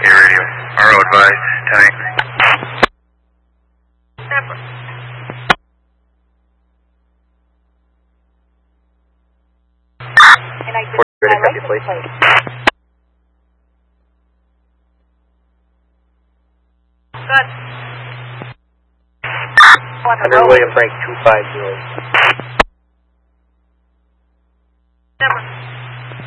Okay, radio. RO advised. Tank. Ready, copy, please. Good. Under William Frank 250.